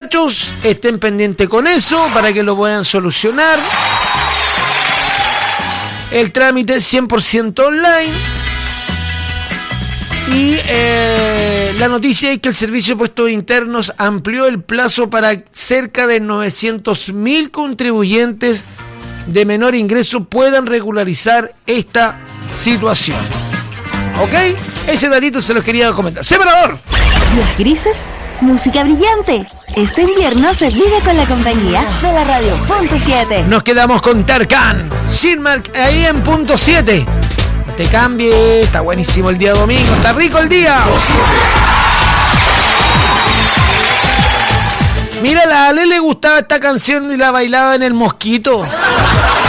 muchachos, estén pendientes con eso para que lo puedan solucionar. El trámite es 100% online. Y la noticia es que el Servicio de Puestos Internos amplió el plazo para cerca de 900.000 contribuyentes de menor ingreso puedan regularizar esta situación. ¿Ok? Ese datito se los quería comentar. ¡Separador! Días grises, música brillante. Este invierno se vive con la compañía de la radio Punto 7. Nos quedamos con Tarkan, Shinmark, ahí en Punto 7. No te cambie, está buenísimo el día domingo, está rico el día. Mira, a la Ale le gustaba esta canción y la bailaba en el Mosquito.